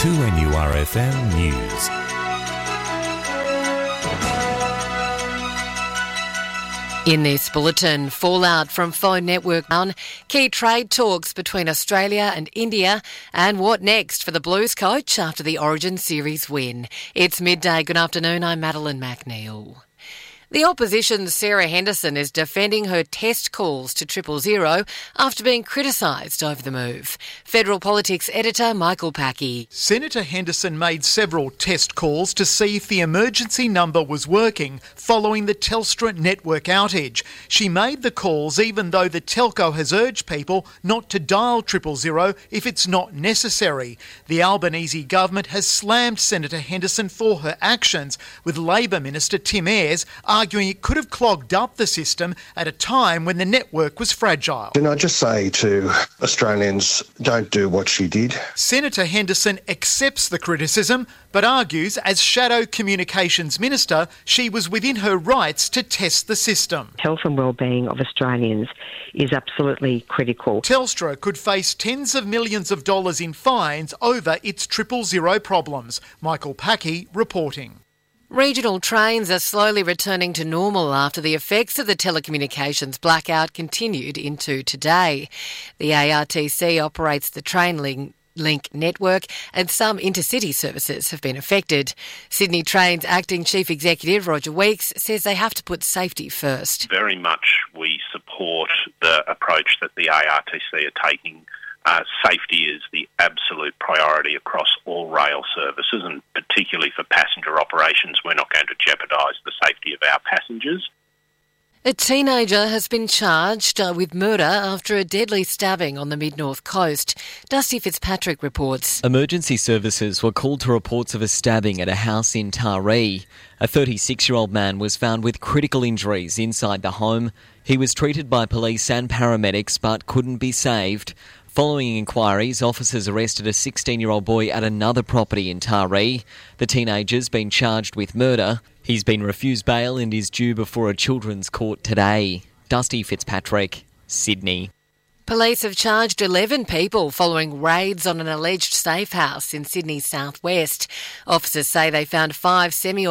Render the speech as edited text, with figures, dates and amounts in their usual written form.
2NURFM News. In this bulletin, fallout from phone network down, key trade talks between Australia and India, and what next for the Blues coach after the Origin Series win. It's midday. Good afternoon. I'm Madeline McNeil. The opposition's Sarah Henderson is defending her test calls to 000 after being criticised over the move. Federal Politics editor Michael Packey. Senator Henderson made several test calls to see if the emergency number was working following the Telstra network outage. She made the calls even though the telco has urged people not to dial 000 if it's not necessary. The Albanese government has slammed Senator Henderson for her actions, with Labor Minister Tim Ayres arguing it could have clogged up the system at a time when the network was fragile. Can I just say to Australians, don't do what she did? Senator Henderson accepts the criticism, but argues as Shadow Communications Minister, she was within her rights to test the system. Health and wellbeing of Australians is absolutely critical. Telstra could face tens of millions of dollars in fines over its 000 problems. Michael Packey reporting. Regional trains are slowly returning to normal after the effects of the telecommunications blackout continued into today. The ARTC operates the train link network, and some intercity services have been affected. Sydney Trains Acting Chief Executive Roger Weeks says they have to put safety first. Very much we support the approach that the ARTC are taking. Safety is the absolute priority across all rail services, and particularly for passenger operations. We're not going to jeopardise the safety of our passengers. A teenager has been charged with murder after a deadly stabbing on the mid-north coast. Dusty Fitzpatrick reports. Emergency services were called to reports of a stabbing at a house in Taree. A 36-year-old man was found with critical injuries inside the home. He was treated by police and paramedics but couldn't be saved. Following inquiries, officers arrested a 16-year-old boy at another property in Taree. The teenager's been charged with murder. He's been refused bail and is due before a children's court today. Dusty Fitzpatrick, Sydney. Police have charged 11 people following raids on an alleged safe house in Sydney's southwest. Officers say they found 5 semi